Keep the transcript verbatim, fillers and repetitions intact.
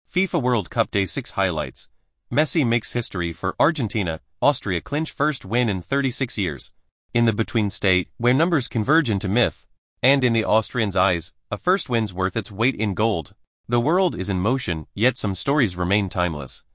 FIFA World Cup Day six highlights. Messi makes history for Argentina. Austria clinch first win in thirty-six years. In the between state, where numbers converge into myth, and in the Austrians' eyes, a first win's worth its weight in gold. The world is in motion, yet some stories remain timeless.